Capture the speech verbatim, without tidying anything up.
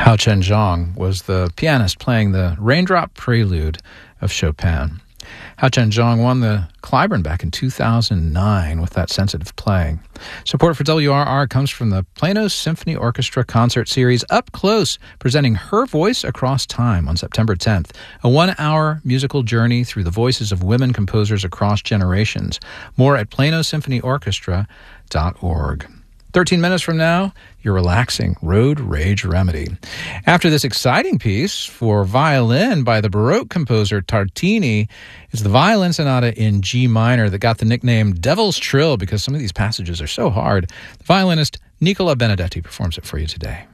Hao Chen-zhong was the pianist playing the Raindrop Prelude of Chopin. Hao Chen-zhong won the Clyburn back in two thousand nine with that sensitive playing. Support for W R R comes from the Plano Symphony Orchestra concert series Up Close, presenting Her Voice Across Time on September tenth, a one-hour musical journey through the voices of women composers across generations. More at plano symphony orchestra dot org. thirteen minutes from now, your relaxing road rage remedy. After this exciting piece for violin by the Baroque composer Tartini, is the violin sonata in G minor that got the nickname Devil's Trill because some of these passages are so hard. The violinist Nicola Benedetti performs it for you today.